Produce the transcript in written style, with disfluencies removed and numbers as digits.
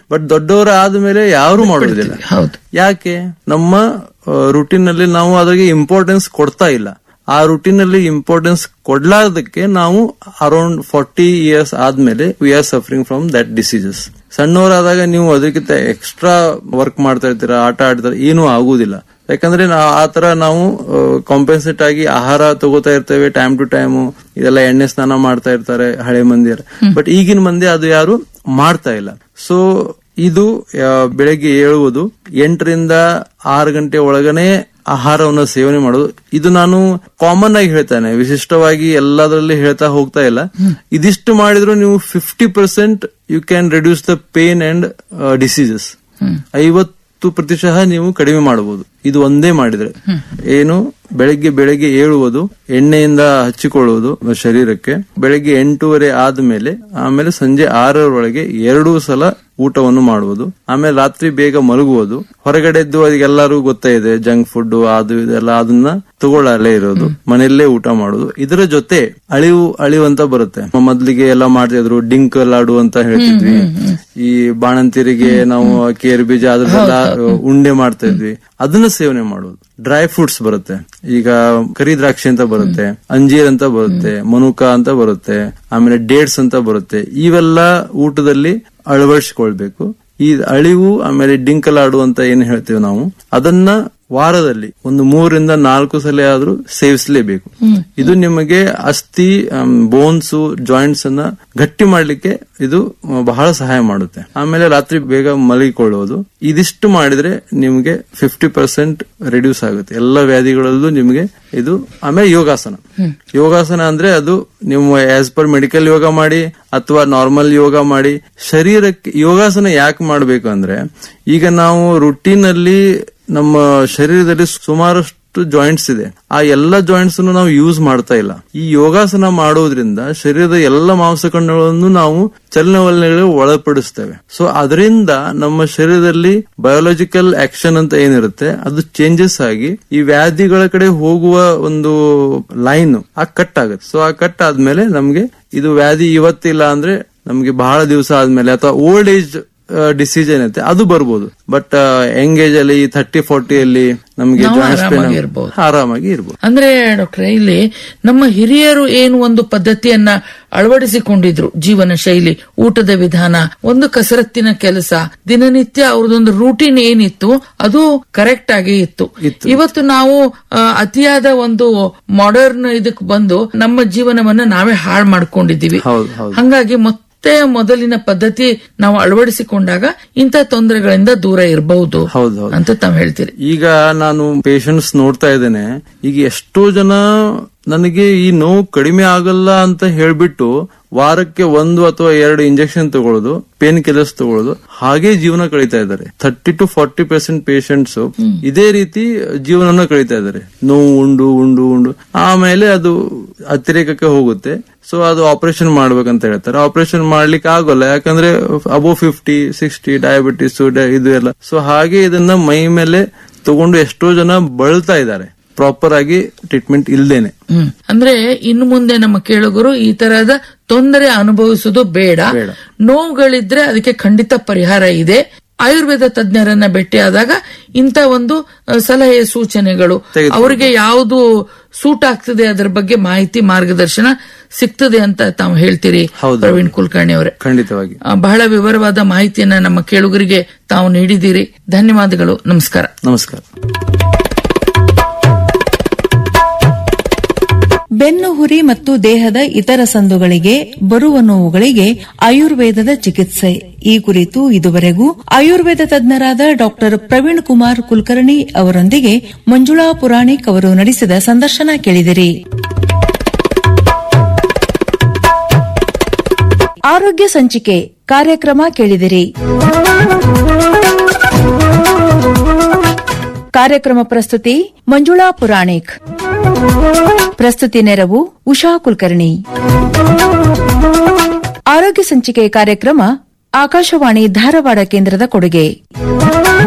But ದೊಡ್ಡವರ ಆದ್ಮೇಲೆ ಯಾರು ಮಾಡೋದಿಲ್ಲ. ಯಾಕೆ? ನಮ್ಮ ರುಟೀನ್ ನಲ್ಲಿ ನಾವು ಅದಕ್ಕೆ ಇಂಪಾರ್ಟೆನ್ಸ್ ಕೊಡ್ತಾ ಇಲ್ಲ. ಆ ರುಟೀನ್ ಅಲ್ಲಿ ಇಂಪಾರ್ಟೆನ್ಸ್ ಕೊಡ್ಲಾರ್ದಕ್ಕೆ ನಾವು ಅರೌಂಡ್ 40 years ಆದ್ಮೇಲೆ we are suffering from that diseases. ಸಣ್ಣವರಾದಾಗ ನೀವು ಅದಕ್ಕಿಂತ ಎಕ್ಸ್ಟ್ರಾ ವರ್ಕ್ ಮಾಡ್ತಾ ಇರ್ತೀರಾ, ಆಟ ಆಡ್ತಾರೆ, ಏನೂ ಆಗುದಿಲ್ಲ. ಯಾಕಂದ್ರೆ ಆತರ ನಾವು ಕಾಂಪೆನ್ಸೇಟ್ ಆಗಿ ಆಹಾರ ತಗೋತಾ ಇರ್ತೇವೆ ಟೈಮ್ ಟು ಟೈಮ್. ಇದೆಲ್ಲ ಎಣ್ಣೆ ಸ್ನಾನ ಮಾಡ್ತಾ ಇರ್ತಾರೆ ಹಳೆ ಮಂದಿ, ಬಟ್ ಈಗಿನ ಮಂದಿ ಅದು ಯಾರು ಮಾಡ್ತಾ ಇಲ್ಲ. ಸೊ ಇದು ಬೆಳಗ್ಗೆ ಏಳುವುದು 8 ರಿಂದ 6 ಗಂಟೆ ಒಳಗನೆ ಆಹಾರವನ್ನು ಸೇವನೆ ಮಾಡೋದು. ಇದು ನಾನು ಕಾಮನ್ ಆಗಿ ಹೇಳ್ತಾನೆ, ವಿಶಿಷ್ಟವಾಗಿ ಎಲ್ಲದರಲ್ಲಿ ಹೇಳ್ತಾ ಹೋಗ್ತಾ ಇಲ್ಲ. ಇದಿಷ್ಟು ಮಾಡಿದ್ರು ನೀವು 50% you can reduce the pain and diseases. 50% ನೀವು ಕಡಿಮೆ ಮಾಡಬಹುದು ಇದು ಒಂದೇ ಮಾಡಿದ್ರೆ. ಏನು? ಬೆಳಗ್ಗೆ ಏಳುವುದು, ಎಣ್ಣೆಯಿಂದ ಹಚ್ಚಿಕೊಳ್ಳುವುದು ಶರೀರಕ್ಕೆ, ಬೆಳಗ್ಗೆ 8:30 ಆದ್ಮೇಲೆ, ಆಮೇಲೆ ಸಂಜೆ 6ರೊಳಗೆ 2 ಸಲ ಊಟವನ್ನು ಮಾಡುವುದು, ಆಮೇಲೆ ರಾತ್ರಿ ಬೇಗ ಮಲಗುವುದು. ಹೊರಗಡೆದ್ದು ಅದಕ್ಕೆಲ್ಲರಿಗೂ ಗೊತ್ತೇ ಇದೆ, ಜಂಕ್ ಫುಡ್ ಅದು ಇದೆಲ್ಲ ಅದನ್ನ ತಗೊಳ್ಳಲೇ ಇರೋದು, ಮನೆಯಲ್ಲೇ ಊಟ ಮಾಡುದು. ಇದರ ಜೊತೆ ಅಳಿವು ಅಂತ ಬರುತ್ತೆ. ಮೊದ್ಲಿಗೆ ಎಲ್ಲ ಮಾಡ್ತಿದ್ರು ಡಿಂಕ್ ಲಾಡು ಅಂತ ಹೇಳ್ತಿದ್ವಿ. ಈ ಬಾಣಂತಿರಿಗೆ ನಾವು ಕೇರ್ ಬೀಜ ಅದ್ರಲ್ಲ ಉಂಡೆ ಮಾಡ್ತಾ ಇದ್ವಿ, ಅದನ್ನ ಸೇವನೆ ಮಾಡುದು. ಡ್ರೈ ಫ್ರೂಟ್ಸ್ ಬರುತ್ತೆ, ಈಗ ಕರಿ ದ್ರಾಕ್ಷಿ ಅಂತ ಬರುತ್ತೆ, ಅಂಜೀರ್ ಅಂತ ಬರುತ್ತೆ, ಮನುಕ ಅಂತ ಬರುತ್ತೆ, ಆಮೇಲೆ ಡೇಟ್ಸ್ ಅಂತ ಬರುತ್ತೆ. ಇವೆಲ್ಲ ಊಟದಲ್ಲಿ ಅಳವಡಿಸಿಕೊಳ್ಬೇಕು. ಈ ಅಳಿವು ಆಮೇಲೆ ಡಿಂಕಲಾಡು ಅಂತ ಏನ್ ಹೇಳ್ತೇವೆ ನಾವು, ಅದನ್ನ ವಾರದಲ್ಲಿ ಒಂದು 3 ರಿಂದ 4 ಸಲ ಆದ್ರೂ ಸೇವಿಸಲೇಬೇಕು. ಇದು ನಿಮಗೆ ಅಸ್ಥಿ, ಬೋನ್ಸ್, ಜಾಯಿಂಟ್ಸ್ ಅನ್ನ ಗಟ್ಟಿ ಮಾಡ್ಲಿಕ್ಕೆ ಇದು ಬಹಳ ಸಹಾಯ ಮಾಡುತ್ತೆ. ಆಮೇಲೆ ರಾತ್ರಿ ಬೇಗ ಮಲಗಿಕೊಳ್ಳುವುದು. ಇದಿಷ್ಟು ಮಾಡಿದ್ರೆ ನಿಮ್ಗೆ 50% ರಿಡ್ಯೂಸ್ ಆಗುತ್ತೆ ಎಲ್ಲ ವ್ಯಾಧಿಗಳಲ್ಲೂ ನಿಮ್ಗೆ ಇದು. ಆಮೇಲೆ ಯೋಗಾಸನ ಅಂದ್ರೆ ಅದು ನೀವು ಆಸ್ ಪರ್ ಮೆಡಿಕಲ್ ಯೋಗ ಮಾಡಿ ಅಥವಾ ನಾರ್ಮಲ್ ಯೋಗ ಮಾಡಿ. ಶರೀರಕ್ಕೆ ಯೋಗಾಸನ ಯಾಕೆ ಮಾಡ್ಬೇಕು ಅಂದ್ರೆ, ಈಗ ನಾವು ರುಟೀನ್ ಅಲ್ಲಿ ನಮ್ಮ ಶರೀರದಲ್ಲಿ ಸುಮಾರಷ್ಟು ಜಾಯಿಂಟ್ಸ್ ಇದೆ, ಆ ಎಲ್ಲ ಜಾಯಿಂಟ್ಸ್ ನಾವು ಯೂಸ್ ಮಾಡ್ತಾ ಇಲ್ಲ. ಈ ಯೋಗಾಸನ ಮಾಡೋದ್ರಿಂದ ಶರೀರದ ಎಲ್ಲ ಮಾಂಸಖಂಡಗಳನ್ನು ನಾವು ಚಲನವಲನಗಳಿಗೆ ಒಳಪಡಿಸ್ತೇವೆ. ಸೊ ಅದರಿಂದ ನಮ್ಮ ಶರೀರದಲ್ಲಿ ಬಯೋಲಾಜಿಕಲ್ ಆಕ್ಷನ್ ಅಂತ ಏನಿರುತ್ತೆ ಅದು ಚೇಂಜಸ್ ಆಗಿ ಈ ವ್ಯಾಧಿಗಳ ಕಡೆ ಹೋಗುವ ಒಂದು ಲೈನ್ ಕಟ್ ಆಗುತ್ತೆ. ಸೊ ಕಟ್ ಆದ್ಮೇಲೆ ನಮ್ಗೆ ಇದು ವ್ಯಾಧಿ ಇವತ್ತಿಲ್ಲ ಅಂದ್ರೆ ನಮ್ಗೆ ಬಹಳ ದಿವಸ ಆದ್ಮೇಲೆ ಅಥವಾ ಓಲ್ಡ್ ಏಜ್ ಡಿಸೀಸ್ ಏನೈತೆ ಅದು ಬರ್ಬೋದು. ಬಟ್ ಯಂಗ್ ಏಜ್ ಅಲ್ಲಿ 30-40 ಅಲ್ಲಿ ನಮ್ಗೆ ಆರಾಮಾಗಿ ಇರ್ಬೋದು. ಅಂದ್ರೆ ಡಾಕ್ಟ್ರೆ, ಇಲ್ಲಿ ನಮ್ಮ ಹಿರಿಯರು ಏನು ಒಂದು ಪದ್ಧತಿಯನ್ನ ಅಳವಡಿಸಿಕೊಂಡಿದ್ರು, ಜೀವನ ಶೈಲಿ, ಊಟದ ವಿಧಾನ, ಒಂದು ಕಸರತ್ತಿನ ಕೆಲಸ, ದಿನನಿತ್ಯ ಅವ್ರದೊಂದು ರೂಟೀನ್ ಏನಿತ್ತು ಅದು ಕರೆಕ್ಟ್ ಆಗಿ ಇತ್ತು. ಇವತ್ತು ನಾವು ಅತಿಯಾದ ಒಂದು ಮಾಡರ್ನ್ ಇದಕ್ಕೆ ಬಂದು ನಮ್ಮ ಜೀವನವನ್ನ ನಾವೇ ಹಾಳು ಮಾಡ್ಕೊಂಡಿದ್ದೀವಿ. ಹಂಗಾಗಿ ಮೊದಲಿನ ಪದ್ಧತಿ ನಾವು ಅಳವಡಿಸಿಕೊಂಡಾಗ ಇಂಥ ತೊಂದರೆಗಳಿಂದ ದೂರ ಇರಬಹುದು ಅಂತ ತಾವು ಹೇಳ್ತೀರಿ. ಈಗ ನಾನು ಪೇಷಂಟ್ಸ್ ನೋಡ್ತಾ ಇದ್ದೇನೆ, ಈಗ ಎಷ್ಟೋ ಜನ ನನಗೆ ಈ ನೋವು ಕಡಿಮೆ ಆಗಲ್ಲ ಅಂತ ಹೇಳ್ಬಿಟ್ಟು ವಾರಕ್ಕೆ 1 ಅಥವಾ 2 ಇಂಜೆಕ್ಷನ್ ತಗೊಳ್ಳೋದು, ಪೇನ್ ಕಿಲ್ಲರ್ಸ್ ತಗೊಳ್ಳೋದು, ಹಾಗೆ ಜೀವನ ಕಳೀತಾ ಇದ್ದಾರೆ. 30-40% ಪೇಷಂಟ್ಸ್ ಇದೇ ರೀತಿ ಜೀವನ ಕಳೀತಾ ಇದ್ದಾರೆ. ನೋವು ಉಂಡು ಉಂಡು ಉಂಡು ಆಮೇಲೆ ಅದು ಅತಿರೇಕಕ್ಕೆ ಹೋಗುತ್ತೆ. ಸೊ ಅದು ಆಪರೇಷನ್ ಮಾಡ್ಬೇಕಂತ ಹೇಳ್ತಾರೆ. ಆಪರೇಷನ್ ಮಾಡ್ಲಿಕ್ಕೆ ಆಗೋಲ್ಲ, ಯಾಕಂದ್ರೆ ಅಬೋವ್ 50-60 ಡಯಾಬಿಟಿಸ್ ಇದು ಎಲ್ಲ. ಸೊ ಹಾಗೆ ಇದನ್ನ ಮೈ ಮೇಲೆ ತಗೊಂಡು ಎಷ್ಟೋ ಜನ ಬಳಲ್ತಾ ಇದ್ದಾರೆ, ಪ್ರಾಪರ್ ಆಗಿ ಟ್ರೀಟ್ಮೆಂಟ್ ಇಲ್ದೇನೆ. ಅಂದ್ರೆ ಇನ್ನು ಮುಂದೆ ನಮ್ಮ ಕೇಳುಗರು ಈ ತರಹದ ತೊಂದರೆ ಅನುಭವಿಸುವುದು ಬೇಡ. ನೋವುಗಳಿದ್ರೆ ಅದಕ್ಕೆ ಖಂಡಿತ ಪರಿಹಾರ ಇದೆ. ಆಯುರ್ವೇದ ತಜ್ಞರನ್ನ ಭೇಟಿಯಾದಾಗ ಇಂಥ ಒಂದು ಸಲಹೆ ಸೂಚನೆಗಳು ಅವರಿಗೆ ಯಾವುದು ಸೂಟ್ ಆಗ್ತದೆ ಅದರ ಬಗ್ಗೆ ಮಾಹಿತಿ, ಮಾರ್ಗದರ್ಶನ ಸಿಗ್ತದೆ ಅಂತ ತಾವು ಹೇಳ್ತೀರಿ ಪ್ರವೀಣ್ ಕುಲಕರ್ಣಿ ಅವರೇ. ಖಂಡಿತವಾಗಿ ಬಹಳ ವಿವರವಾದ ಮಾಹಿತಿಯನ್ನ ನಮ್ಮ ಕೇಳುಗರಿಗೆ ತಾವು ನೀಡಿದ್ದೀರಿ. ಧನ್ಯವಾದಗಳು. ನಮಸ್ಕಾರ. ನಮಸ್ಕಾರ. ಬೆನ್ನು ಹುರಿ ಮತ್ತು ದೇಹದ ಇತರ ಸಂದುಗಳಿಗೆ ಬರುವ ನೋವುಗಳಿಗೆ ಆಯುರ್ವೇದದ ಚಿಕಿತ್ಸೆ ಈ ಕುರಿತು ಇದುವರೆಗೂ ಆಯುರ್ವೇದ ತಜ್ಞರಾದ ಡಾಕ್ಟರ್ ಪ್ರವೀಣ್ ಕುಮಾರ್ ಕುಲಕರ್ಣಿ ಅವರೊಂದಿಗೆ ಮಂಜುಳಾ ಪುರಾಣಿಕ್ ಅವರು ನಡೆಸಿದ ಸಂದರ್ಶನ ಕೇಳಿದಿರಿ. ಆರೋಗ್ಯ ಸಂಚಿಕೆ ಕಾರ್ಯಕ್ರಮ ಕೇಳಿದಿರಿ. ಕಾರ್ಯಕ್ರಮ ಪ್ರಸ್ತುತಿ ಮಂಜುಳಾ ಪುರಾಣಿಕ್. ಪ್ರಸ್ತುತಿ ನೆರವು ಉಷಾ ಕುಲಕರ್ಣಿ. ಆರೋಗ್ಯ ಸಂಚಿಕೆ ಕಾರ್ಯಕ್ರಮ ಆಕಾಶವಾಣಿ ಧಾರವಾಡ ಕೇಂದ್ರದ ಕೊಡುಗೆ.